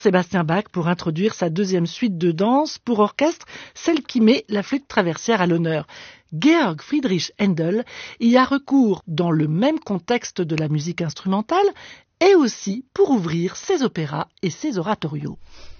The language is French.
Sébastien Bach pour introduire sa deuxième suite de danse pour orchestre, celle qui met la flûte traversière à l'honneur. Georg Friedrich Händel y a recours dans le même contexte de la musique instrumentale et aussi pour ouvrir ses opéras et ses oratorios.